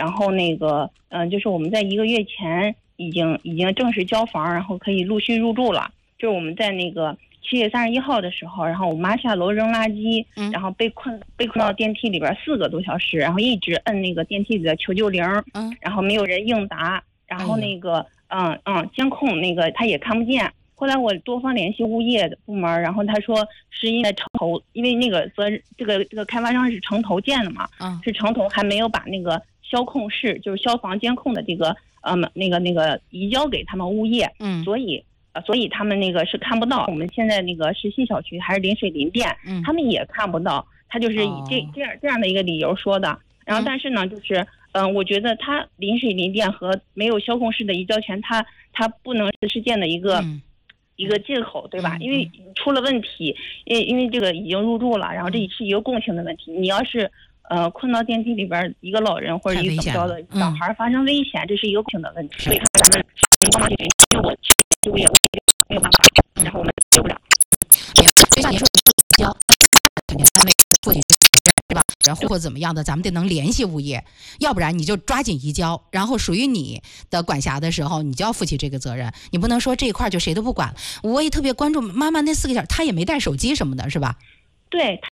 然后就是我们在1个月前已经正式交房，然后可以陆续入住了。就是我们在7月31号的时候，然后我妈下楼扔垃圾，然后被困到电梯里边4个多小时，然后一直摁那个电梯里的求救铃，然后没有人应答，然后监控他也看不见。后来我多方联系物业的部门，然后他说是因为城投，因为这个开发商是城投建的嘛，是城投还没有把那个消控室，就是消防监控的这个移交给他们物业，所以他们是看不到。我们现在是新小区还是临水临电，他们也看不到。他就是以这样的一个理由说的。然后但是呢，就是我觉得他临水临电和没有消控室的移交权，他不能是事件的一个借口，对吧？因为出了问题，因为这个已经入住了，然后这是一个共性的问题。你要是困到电梯里边，一个老人或者一个怎么着的小孩发生危险，这是一个共性的问题。所以咱们帮忙解决，因为我也没有办法，然后我们解决不了。 就像您说移交，肯定单位过去对吧？然后或怎么样的，咱们得能联系物业，要不然你就抓紧移交，然后属于你的管辖的时候，你就要负起这个责任。你不能说这一块就谁都不管。我也特别关注妈妈那4个小时，她也没带手机什么的，是吧？ 对。